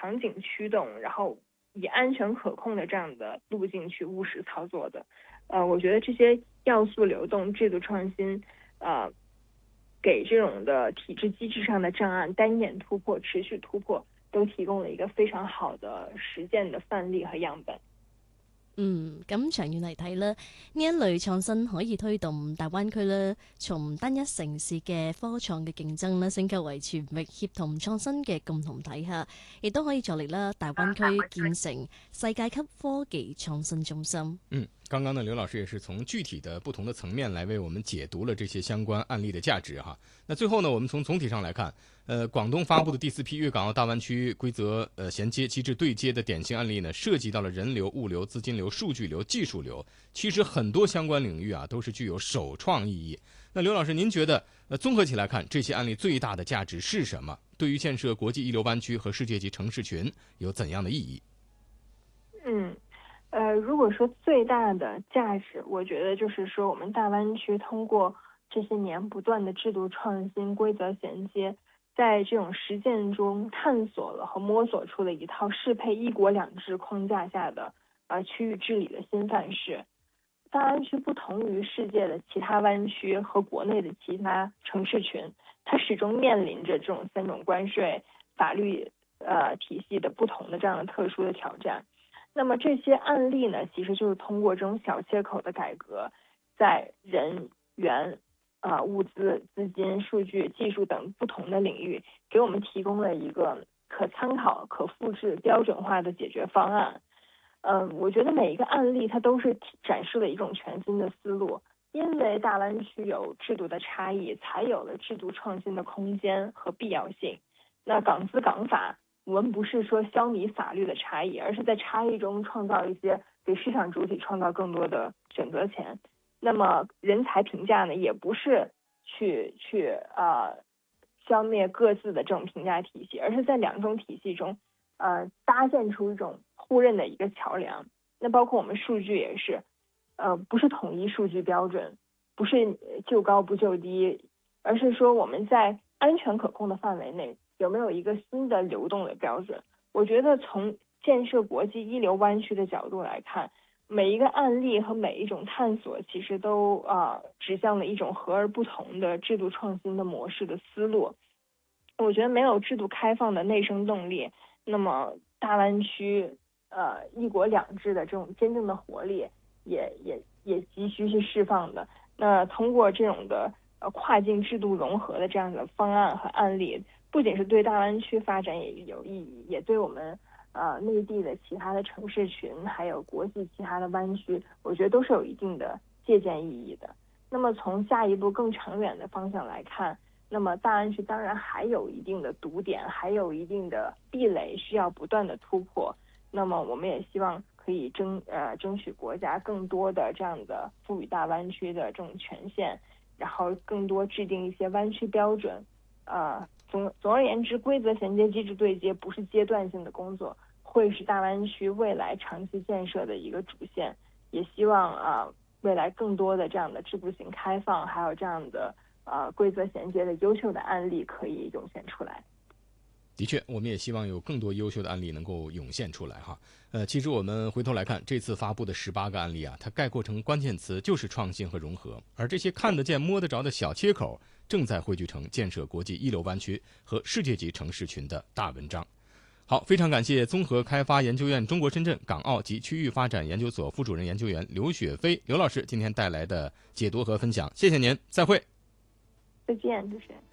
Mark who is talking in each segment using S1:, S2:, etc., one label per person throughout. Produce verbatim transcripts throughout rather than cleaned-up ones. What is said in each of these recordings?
S1: 场景驱动，然后以安全可控的这样的路径去务实操作的。呃，我觉得这些要素流动、制度创新，呃，给这种的体制机制上的障碍单眼突破、持续突破，都提供了一個非常好的實踐嘅範例和樣本。
S2: 嗯，咁長遠嚟睇咧，呢一類創新可以推動大灣區咧，從單一城市嘅科創嘅競爭咧，升級為全域協同創新嘅共同體下，亦都可以助力啦大灣區建成世界級科技創新中心。
S3: 嗯，剛剛呢，劉老師也是從具體的不同的層面來為我們解讀了這些相關案例的價值哈。那最後呢，我們從總體上來看，呃，廣東發布的第四批粵港澳大灣區規則呃銜接機制對接的典型案例呢，涉及到了人流、物流、資金流、數據流、技術流，其實很多相關領域啊都是具有首創意義。那劉老師，您覺得呃綜合起來看，這些案例最大的價值是什麼？對於建設國際一流灣區和世界級城市群有怎樣的意義？
S1: 嗯，呃，如果說最大的價值，我覺得就是說我們大灣區通過這些年不斷的制度創新、規則銜接，在這種實踐中探索了和摸索出了一套適配一國兩制框架下的呃區域治理的新範式。大灣區不同於世界的其他灣區和國內的其他城市群，它始終面臨着這種三種關稅法律呃體系的不同的這樣的特殊的挑戰。那麼這些案例呢，其實就是通過這種小切口的改革，在人員、啊、呃、物資、資金、數據、技術等不同的領域，給我們提供了一個可參考、可複製、標準化的解決方案。嗯、呃，我覺得每一個案例它都是展示了一種全新的思路，因為大灣區有制度的差異，才有了制度創新的空間和必要性。那港資港法，我們不是說消弭法律的差異，而是在差異中創造一些給市場主體創造更多的選擇權。那麼人才評價呢，也不是去去呃消滅各自的這種評價體系，而是在兩種體系中呃搭建出一種互認的一個橋樑。那包括我們數據也是，呃不是統一數據標準，不是就高不就低，而是說我們在安全可控的範圍內有沒有一個新的流動的標準。我覺得從建設國際一流灣區的角度來看，每一個案例和每一種探索其實都啊、呃、指向了一種和而不同的制度創新的模式的思路。我覺得沒有制度開放的內生動力，那麼大灣區呃一國兩制的這種真正的活力也也也急需是釋放的。那通過這種的呃跨境制度融合的這樣的方案和案例，不僅是對大灣區發展也有意義，也對我們呃內地的其他的城市群，還有國際其他的灣區，我覺得都是有一定的借鑑意義的。那麼從下一步更長遠的方向來看，那麼大灣區當然還有一定的堵點，還有一定的壁壘需要不斷的突破。那麼我們也希望可以爭呃爭取國家更多的這樣的賦予大灣區的這種權限，然後更多制定一些灣區標準。呃總總而言之，規則銜接機制對接不是階段性的工作，會是大灣區未來長期建設的一個主線。也希望啊、呃、未來更多的這樣的制度型開放，還有這樣的呃規則銜接的優秀的案例可以湧現出來。
S3: 的確，我們也希望有更多優秀的案例能夠湧現出來哈。呃，其實我們回頭來看，這次發布的十八個案例啊，它概括成關鍵詞就是創新和融合，而這些看得見摸得着的小切口，正在匯聚成建設國際一流灣區和世界級城市群的大文章。好，非常感謝綜合開發研究院中國深圳、港澳及區域發展研究所副主任研究員劉雪飛劉老師今天帶來的解讀和分享，謝謝您，再會。
S1: 再見，主持人。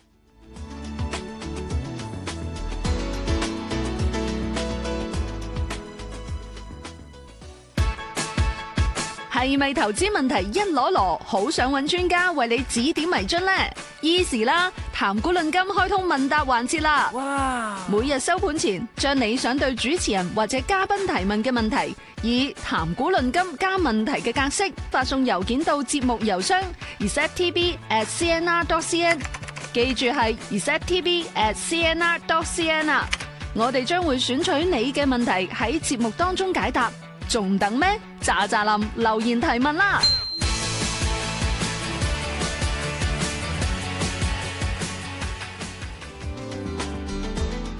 S4: 係咪投資問題一籮籮，好想揾專家為你指點迷津呢？ Easy 啦，談股論金開通問答環節啦！哇！每日收盤前，將你想對主持人或者嘉賓提問嘅問題，以談股論金加問題嘅格式發送郵件到節目郵箱 r e c e p t b at c n r dot c n， 記住係 r e c e p t b at c n r dot c n 啊！我哋將會選取你嘅問題喺節目當中解答。仲等咩？喳喳林留言提問啦！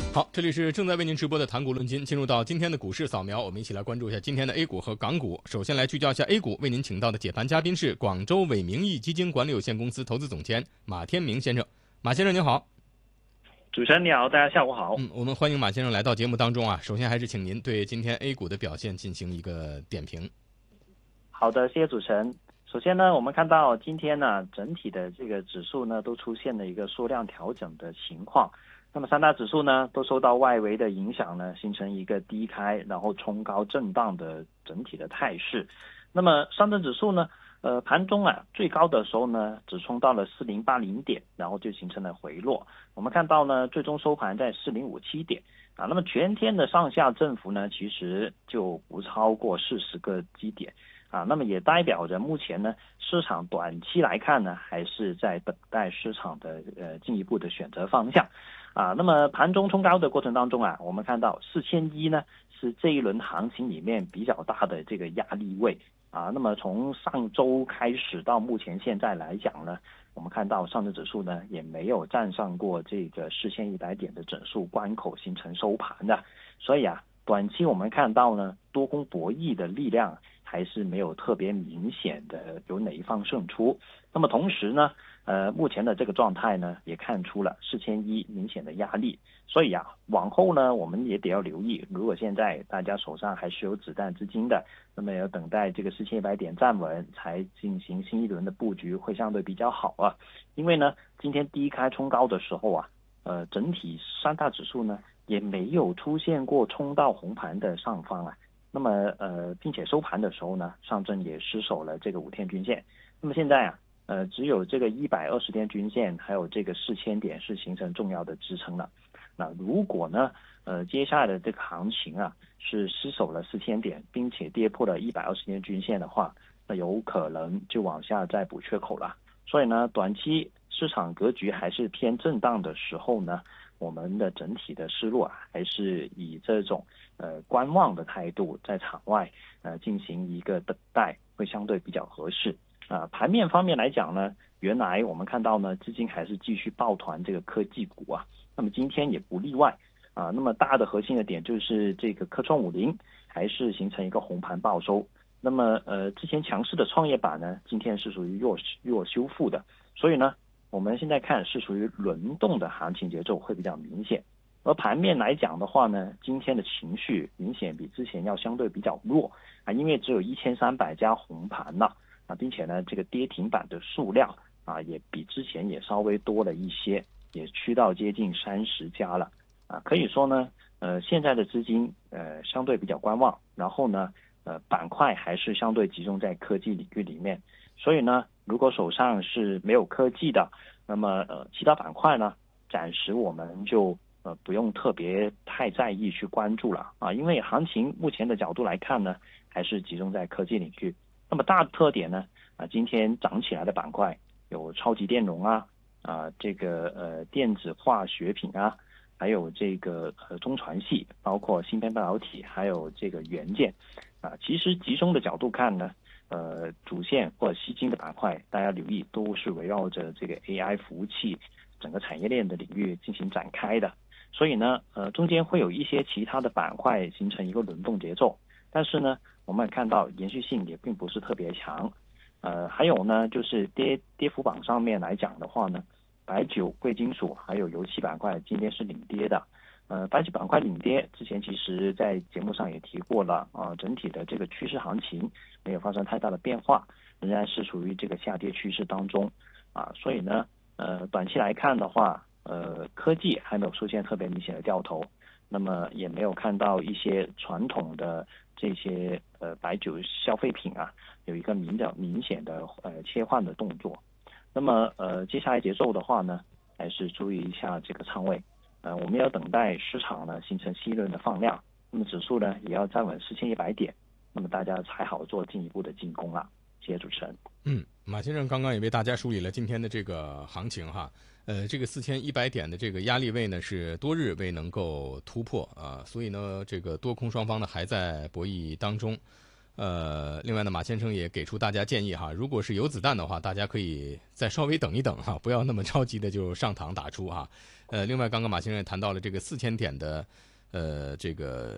S3: 好，这里是正在为您直播的谈股论金，进入到今天的股市扫描，我们一起来关注一下今天的 A 股和港股。首先来聚焦一下 A 股，为您请到的解盘嘉宾是广州伟明义基金管理有限公司投资总监马天明先生。马先生您好。
S5: 主持人你好，大家下午好。
S3: 嗯，我们欢迎马先生来到节目当中啊。首先还是请您对今天 A 股的表现进行一个点评。
S5: 好的，谢谢主持人。首先呢，我们看到今天呢，整体的这个指数呢，都出现了一个缩量调整的情况。那么三大指数呢，都受到外围的影响呢，形成一个低开然后冲高震荡的整体的态势。那么上证指数呢，呃，盘中啊最高的时候呢，只冲到了四零八零点，然后就形成了回落。我们看到呢，最终收盘在四零五七点啊。那么全天的上下振幅呢，其实就不超过四十个基点啊。那么也代表着目前呢，市场短期来看呢，还是在等待市场的呃进一步的选择方向。啊，那么盘中冲高的过程当中啊，我们看到四千一呢是这一轮行情里面比较大的这个压力位啊。那么从上周开始到目前现在来讲呢，我们看到上证指数呢也没有站上过这个四千一百点的整数关口形成收盘的，所以啊，短期我们看到呢多空博弈的力量还是没有特别明显的有哪一方胜出。那么同时呢，呃，目前的这个状态呢，也看出了四千一明显的压力，所以啊，往后呢，我们也得要留意，如果现在大家手上还是有子弹资金的，那么要等待这个四千一百点站稳，才进行新一轮的布局，会相对比较好啊。因为呢，今天低开冲高的时候啊，呃，整体三大指数呢也没有出现过冲到红盘的上方啊。那么呃，并且收盘的时候呢，上证也失守了这个五天均线。那么现在啊。呃，只有这个一百二十天均线，还有这个四千点是形成重要的支撑了。那如果呢，呃，接下来的这个行情啊是失守了四千点，并且跌破了一百二十天均线的话，那有可能就往下再补缺口了。所以呢，短期市场格局还是偏震荡的时候呢，我们的整体的思路啊，还是以这种呃观望的态度在场外呃进行一个等待，会相对比较合适。啊，盘面方面来讲呢，原来我们看到呢，资金还是继续抱团这个科技股啊，那么今天也不例外啊。那么大的核心的点就是这个科创五零还是形成一个红盘报收。那么呃，之前强势的创业板呢，今天是属于弱弱修复的，所以呢，我们现在看是属于轮动的行情节奏会比较明显。而盘面来讲的话呢，今天的情绪明显比之前要相对比较弱啊，因为只有一千三百家红盘了。啊，并且呢，这个跌停板的数量啊，也比之前也稍微多了一些，也趋到接近三十家了。啊，可以说呢，呃，现在的资金呃相对比较观望，然后呢，呃，板块还是相对集中在科技领域里面。所以呢，如果手上是没有科技的，那么呃，其他板块呢，暂时我们就呃不用特别太在意去关注了啊，因为行情目前的角度来看呢，还是集中在科技领域。那么大的特点呢，啊，今天涨起来的板块有超级电容啊，啊，这个呃电子化学品啊，还有这个呃中传系，包括芯片半导体，还有这个元件，啊，其实集中的角度看呢，呃，主线或者吸金的板块，大家留意都是围绕着这个 A I 服务器整个产业链的领域进行展开的，所以呢，呃，中间会有一些其他的板块形成一个轮动节奏，但是呢，我们也看到延续性也并不是特别强，呃，还有呢，就是跌跌幅榜上面来讲的话呢，白酒、贵金属还有油气板块今天是领跌的，呃，白酒板块领跌，之前其实在节目上也提过了啊、呃，整体的这个趋势行情没有发生太大的变化，仍然是处于这个下跌趋势当中啊，所以呢，呃，短期来看的话，呃，科技还没有出现特别明显的掉头。那么也没有看到一些传统的这些呃白酒消费品啊有一个明的明显的呃切换的动作。那么呃接下来节奏的话呢，还是注意一下这个仓位。呃，我们要等待市场呢形成新一轮的放量，那么指数呢也要站稳四千一百点，那么大家才好做进一步的进攻了。谢谢主持人。
S3: 嗯，马先生刚刚也为大家梳理了今天的这个行情哈。呃，这个四千一百点的这个压力位呢是多日未能够突破啊，所以呢，这个多空双方呢还在博弈当中。 呃，另外呢，马先生也给出大家建议哈，如果是有子弹的话，大家可以再稍微等一等哈，不要那么着急的就上膛打出哈。呃，另外刚刚马先生也谈到了这个四千点的呃这个